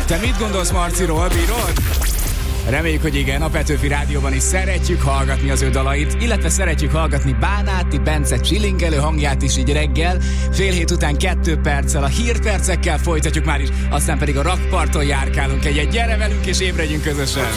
Te mit gondolsz Marciról, bírod? Reméljük, hogy igen, a Petőfi Rádióban is szeretjük hallgatni az ő dalait, illetve szeretjük hallgatni Bánáti Bence csilingelő hangját is így reggel, 6:30 után 2 perccel, a hírpercekkel folytatjuk már is, aztán pedig a rakparton járkálunk egyet. Gyere velünk és ébredjünk közösen!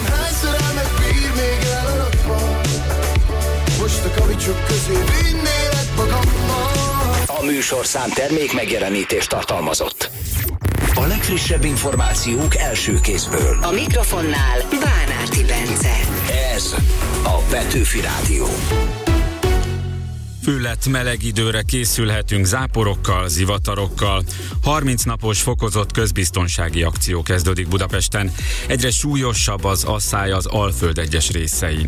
Most a kavicsok közé vinnélek magammal. A műsorszám termék megjelenítést tartalmazott. A legfrissebb információk első kézből. A mikrofonnál Bánáti Bence. Ez a Petőfi Rádió. Füllet meleg időre készülhetünk záporokkal, zivatarokkal. 30 napos fokozott közbiztonsági akció kezdődik Budapesten. Egyre súlyosabb az asszály az Alföld egyes részein.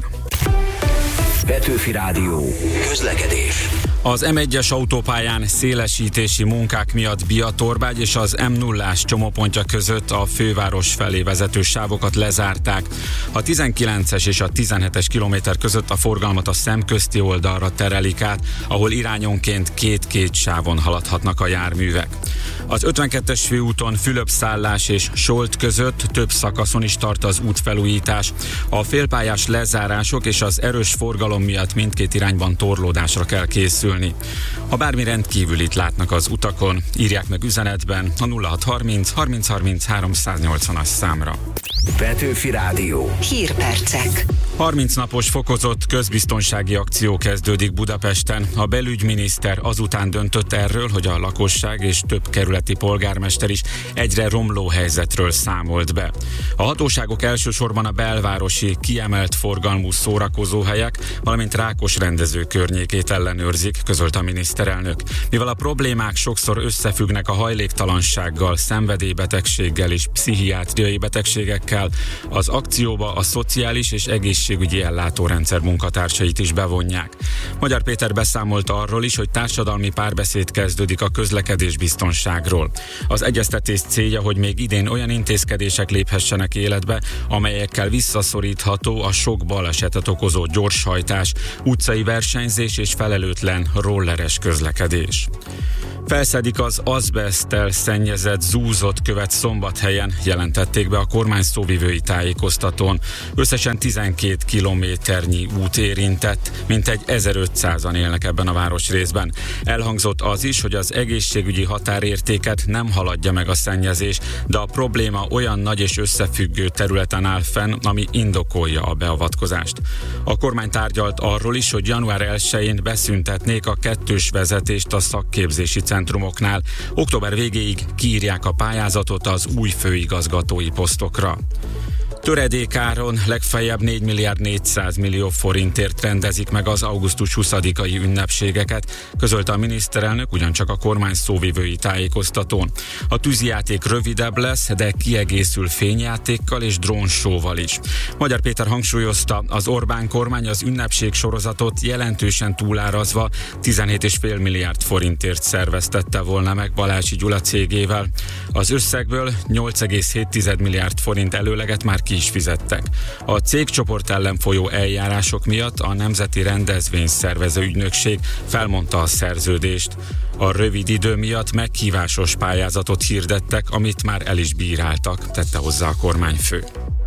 Petőfi Rádió. Közlekedés. Az M1-es autópályán szélesítési munkák miatt Biatorbágy és az M0-ás csomópontja között a főváros felé vezető sávokat lezárták. A 19-es és a 17-es kilométer között a forgalmat a szemközti oldalra terelik át, ahol irányonként két sávon haladhatnak a járművek. Az 52-es főúton Fülöp-Szállás és Solt között több szakaszon is tart az útfelújítás. A félpályás lezárások és az erős forgalom miatt mindkét irányban torlódásra kell készülni. Ha bármi rendkívülit látnak az utakon, írják meg üzenetben a 0630 30 30 380-as számra. Petőfi Rádió. Hírpercek. 30 napos fokozott közbiztonsági akció kezdődik Budapesten. A belügyminiszter azután döntött erről, hogy a lakosság és több kerületi polgármester is egyre romló helyzetről számolt be. A hatóságok elsősorban a belvárosi kiemelt forgalmú szórakozóhelyek, valamint Rákos rendező környékét ellenőrzik, közölt a miniszterelnök. Mivel a problémák sokszor összefüggnek a hajléktalansággal, szenvedélybetegséggel és pszichiátriai betegségekkel, az akcióba a szociális és egészségügyi ellátórendszer munkatársait is bevonják. Magyar Péter beszámolt arról is, hogy társadalmi párbeszéd kezdődik a közlekedésbiztonságról. Az egyeztetés célja, hogy még idén olyan intézkedések léphessenek életbe, amelyekkel visszaszorítható a sok balesetet okozó gyorshajtás, utcai versenyzés és felelőtlen rolleres közlekedés. Felszedik az azbeszttel szennyezett zúzott követ Szombathelyen, jelentették be a kormány szóvivői tájékoztatón. Összesen 12 kilométernyi út érintett, mintegy 1500-an élnek ebben a városrészben. Elhangzott az is, hogy az egészségügyi határértéket nem haladja meg a szennyezés, de a probléma olyan nagy és összefüggő területen áll fenn, ami indokolja a beavatkozást. A kormány tárgyalt arról is, hogy január 1-én beszüntetnék a kettős vezetést a szakképzési centrumoknál. Október végéig kiírják a pályázatot az új főigazgatói posztokra. Töredékáron legfeljebb 4 milliárd 400 millió forintért rendezik meg az augusztus 20-ai ünnepségeket, közölte a miniszterelnök ugyancsak a kormány szóvivői tájékoztatón. A tűzijáték rövidebb lesz, de kiegészül fényjátékkal és drónsóval is. Magyar Péter hangsúlyozta, az Orbán kormány az ünnepség sorozatot jelentősen túlárazva 17,5 milliárd forintért szerveztette volna meg Balási Gyula cégével. Az összegből 8,7 milliárd forint előleget már ki is fizettek. A cégcsoport ellen folyó eljárások miatt a Nemzeti Rendezvényszervező Ügynökség felmondta a szerződést. A rövid idő miatt meghívásos pályázatot hirdettek, amit már el is bíráltak, tette hozzá a kormányfő.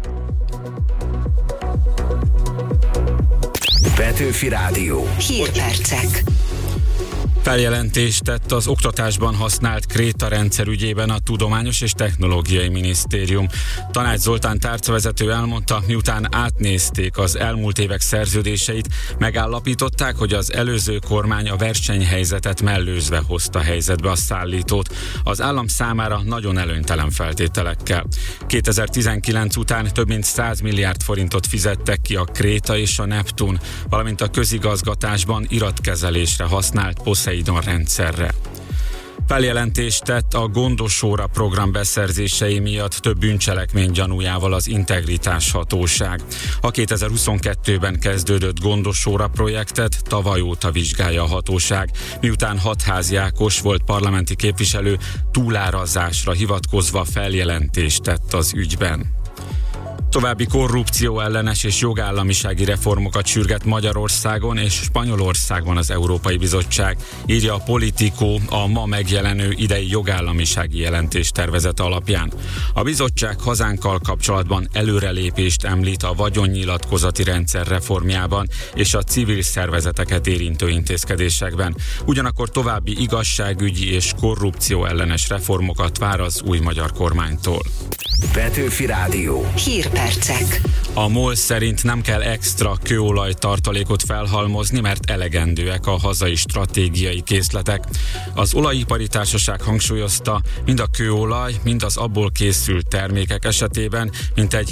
Petőfi Rádió. Hírpercek. Feljelentést tett az oktatásban használt Kréta rendszer ügyében a Tudományos és Technológiai Minisztérium. Tanács Zoltán tárcavezető elmondta, miután átnézték az elmúlt évek szerződéseit, megállapították, hogy az előző kormány a versenyhelyzetet mellőzve hozta helyzetbe a szállítót, az állam számára nagyon előnytelen feltételekkel. 2019 után több mint 100 milliárd forintot fizettek ki a Kréta és a Neptun, valamint a közigazgatásban iratkezelésre használt Poseidon rendszerre. Feljelentést tett a Gondosóra program beszerzései miatt több bűncselekmény gyanújával az Integritás Hatóság. A 2022-ben kezdődött Gondosóra projektet tavaly óta vizsgálja a hatóság, miután Hatházi Ákos volt parlamenti képviselő túlárazásra hivatkozva feljelentést tett az ügyben. További korrupció ellenes és jogállamisági reformokat sürget Magyarországon és Spanyolországban az Európai Bizottság, írja a Politico a ma megjelenő idei jogállamisági jelentés tervezete alapján. A bizottság hazánkkal kapcsolatban előrelépést említ a vagyonnyilatkozati rendszer reformjában és a civil szervezeteket érintő intézkedésekben. Ugyanakkor további igazságügyi és korrupció ellenes reformokat vár az új magyar kormánytól. Petőfi Rádió. Hírpercek. A MOL szerint nem kell extra kőolaj tartalékot felhalmozni, mert elegendőek a hazai stratégiai készletek. Az olajipari társaság hangsúlyozta, mind a kőolaj, mind az abból készült termékek esetében mintegy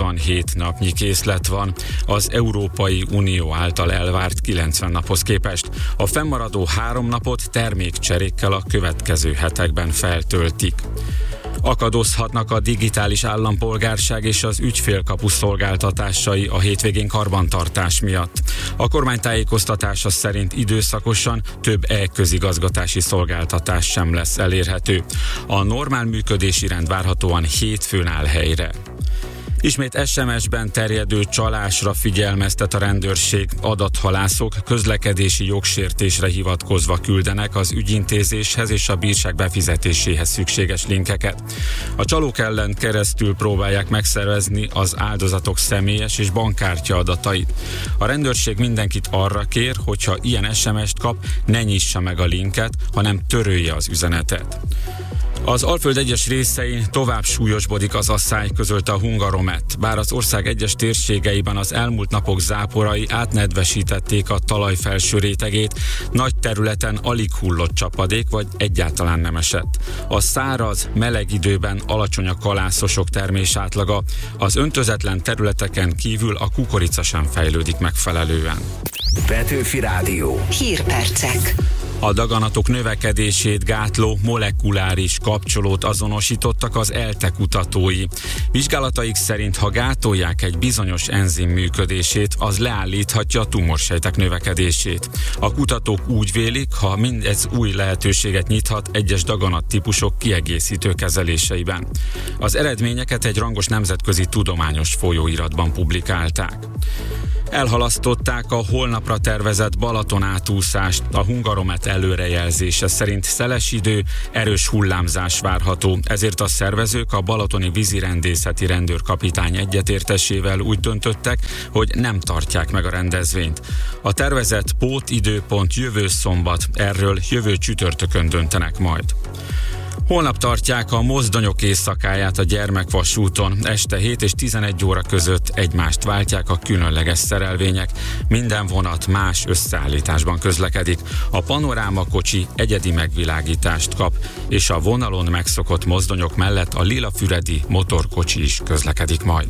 87 napnyi készlet van az Európai Unió által elvárt 90 naphoz képest. A fennmaradó 3 napot termékcserékkel a következő hetekben feltöltik. Akadozhatnak a digitális állampolgárság és az ügyfélkapu szolgáltatásai a hétvégén karbantartás miatt. A kormány tájékoztatása szerint időszakosan több e-közigazgatási szolgáltatás sem lesz elérhető. A normál működési rend várhatóan hétfőn áll helyre. Ismét SMS-ben terjedő csalásra figyelmeztet a rendőrség. Adathalászok közlekedési jogsértésre hivatkozva küldenek az ügyintézéshez és a bírság befizetéséhez szükséges linkeket. A csalók ellen keresztül próbálják megszervezni az áldozatok személyes és bankkártya adatait. A rendőrség mindenkit arra kér, hogyha ilyen SMS-t kap, ne nyissa meg a linket, hanem törölje az üzenetet. Az Alföld egyes részein tovább súlyosbodik az asszály, közölte a Hungaromet. Bár az ország egyes térségeiben az elmúlt napok záporai átnedvesítették a talaj felső rétegét, nagy területen alig hullott csapadék, vagy egyáltalán nem esett. A száraz, meleg időben alacsony a kalászosok termésátlaga, az öntözetlen területeken kívül a kukorica sem fejlődik megfelelően. Petőfi Rádió. Hírpercek. A daganatok növekedését gátló molekuláris kapcsolót azonosítottak az ELTE kutatói. Vizsgálataik szerint, ha gátolják egy bizonyos enzim működését, az leállíthatja a tumorsejtek növekedését. A kutatók úgy vélik, ha mindez új lehetőséget nyithat egyes daganattípusok kiegészítő kezeléseiben. Az eredményeket egy rangos nemzetközi tudományos folyóiratban publikálták. Elhalasztották a holnapra tervezett Balaton átúszást. A Hungaromet előrejelzése szerint szeles idő, erős hullámzás várható, ezért a szervezők a balatoni vízirendészeti rendőrkapitány egyetértésével úgy döntöttek, hogy nem tartják meg a rendezvényt. A tervezett pótidőpont jövő szombat, erről jövő csütörtökön döntenek majd. Holnap tartják a mozdonyok éjszakáját a Gyermekvasúton. Este 7 és 11 óra között egymást váltják a különleges szerelvények. Minden vonat más összeállításban közlekedik. A panorámakocsi egyedi megvilágítást kap, és a vonalon megszokott mozdonyok mellett a lilafüredi motorkocsi is közlekedik majd.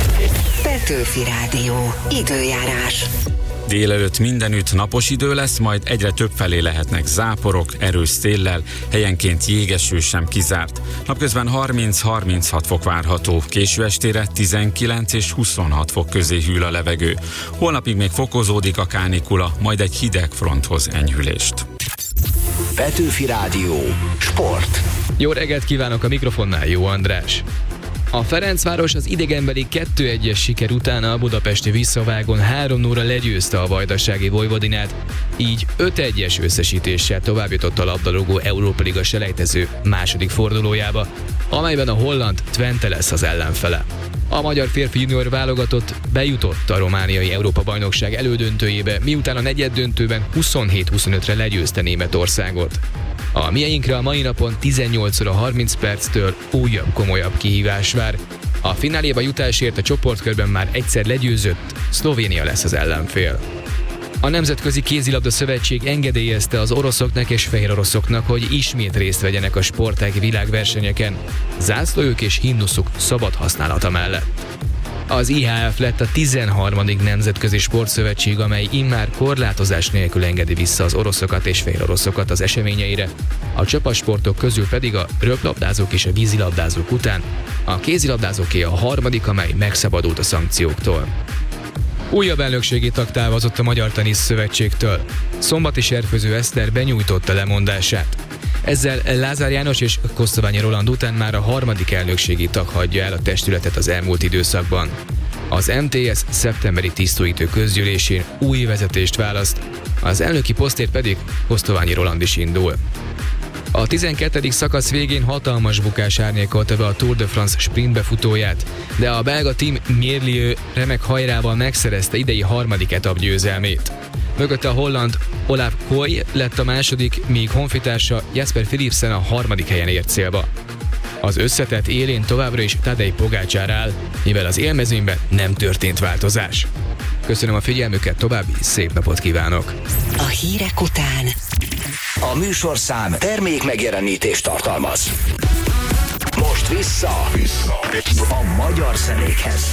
Petőfi Rádió. Időjárás. Délelőtt mindenütt napos idő lesz, majd egyre többfelé lehetnek záporok, erős széllel, helyenként jégeső sem kizárt. Napközben 30-36 fok várható, késő estére 19 és 26 fok közé hűl a levegő. Holnapig még fokozódik a kánikula, majd egy hideg fronthoz enyhülést. Petőfi Rádió. Sport. Jó reggelt kívánok, a mikrofonnál Jó András. A Ferencváros az idegenbeli 2-1-es siker után a budapesti visszavágón 3-0-ra legyőzte a vajdasági Vojvodinát, így 5-1-es összesítéssel továbbjutott a labdarúgó Európa Liga selejtező második fordulójába, amelyben a holland Twente lesz az ellenfele. A magyar férfi junior válogatott bejutott a romániai Európa-bajnokság elődöntőjébe, miután a negyeddöntőben 27-25-re legyőzte Németországot. A mieinkre a mai napon 18 óra 30 perctől újabb, komolyabb kihívás vár. A fináléba jutásért a csoportkörben már egyszer legyőzött Szlovénia lesz az ellenfél. A Nemzetközi Kézilabda Szövetség engedélyezte az oroszoknak és fehéroroszoknak, hogy ismét részt vegyenek a sportág világversenyeken, zászlójuk és himnuszuk szabad használata mellett. Az IHF lett a 13. nemzetközi sportszövetség, amely immár korlátozás nélkül engedi vissza az oroszokat és fehéroroszokat az eseményeire. A csapasportok közül pedig a röplabdázók és a vízilabdázók után a kézilabdázóké a harmadik, amely megszabadult a szankcióktól. Újabb elnökségi tag távozott a Magyar Tenisz Szövetségtől. Szombati Serfőző Eszter benyújtotta lemondását. Ezzel Lázár János és Kosztolányi Roland után már a harmadik elnökségi tag hagyja el a testületet az elmúlt időszakban. Az MTS szeptemberi tisztújító közgyűlésén új vezetést választ, az elnöki posztért pedig Kosztolányi Roland is indul. A 12. szakasz végén hatalmas bukás árnyékolta be a Tour de France sprint befutóját, de a belga Tim Merlier remek hajrával megszerezte idei harmadik etap győzelmét. Mögötte a holland Olaf Koy lett a második, míg honfitársa Jasper Philipsen a harmadik helyen ért célba. Az összetett élén továbbra is Tadej Pogačar áll, mivel az élmezőnyben nem történt változás. Köszönöm a figyelmüket, további szép napot kívánok! A hírek után A műsorszám termék megjelenítést tartalmaz. Most vissza a magyar zenékhez.